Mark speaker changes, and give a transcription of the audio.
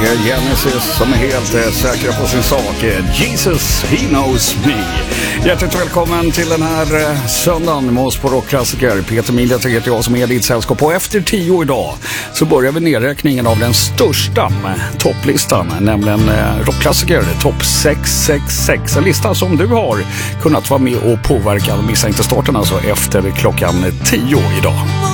Speaker 1: Genesis som är helt säkra på sin sak. Jesus, he knows me. Hjärtligt välkommen till den här söndagen med oss på Rockklassiker. Peter Milja heter jag som är ditt sällskap. Och efter 10 idag så börjar vi nedräkningen av den största topplistan, nämligen Rockklassiker topp 666. En lista som du har kunnat vara med och påverka. Missa inte starten alltså efter klockan 10 idag.